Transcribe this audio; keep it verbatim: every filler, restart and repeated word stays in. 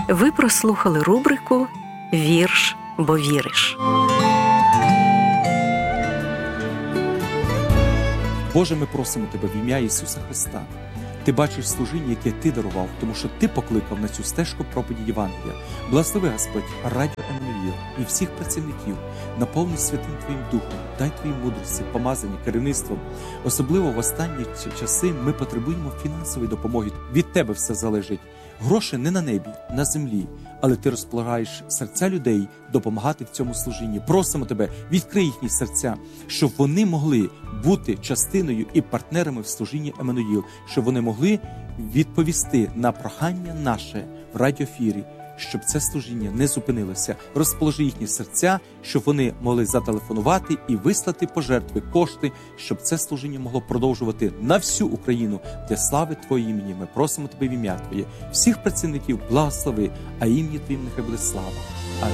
Ви прослухали рубрику «Вірш, бо віриш». Боже, ми просимо Тебе в ім'я Ісуса Христа. Ти бачиш служіння, яке Ти дарував, тому що Ти покликав на цю стежку проповіді Євангелія. Благослови, Господь, Радіо Еммануїл і всіх працівників. Наповни святим Твоїм Духом, дай Твоїй мудрості, помазання, керівництвом. Особливо в останні часи ми потребуємо фінансової допомоги. Від Тебе все залежить. Гроші не на небі, на землі, але Ти розполагаєш серця людей допомагати в цьому служінні. Просимо Тебе, відкрий їхні серця, щоб вони могли бути частиною і партнерами в служінні Еммануїл, щоб вони могли відповісти на прохання наше в радіоефірі, щоб це служіння не зупинилося. Розположи їхні серця, щоб вони могли зателефонувати і вислати пожертви, кошти, щоб це служіння могло продовжувати на всю Україну для слави Твоєї імені. Ми просимо Тебе в ім'я Твоє. Всіх працівників благослови, а ім'я Твоїм нехай буде слава. Амінь.